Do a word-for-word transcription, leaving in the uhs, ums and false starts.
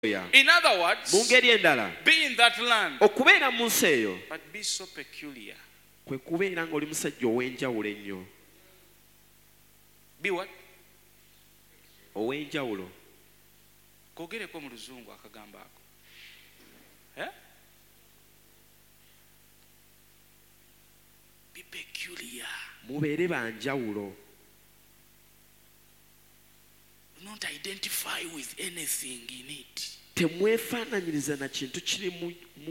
In other words, be in that land, but be so peculiar. Be what? Owenjawulo. Kogereko mu luzungu akagamba ako. Eh? Be peculiar. Mubeere banjawulo. Do not identify with anything in it. Temwefaananyiriza na kintu kiri mu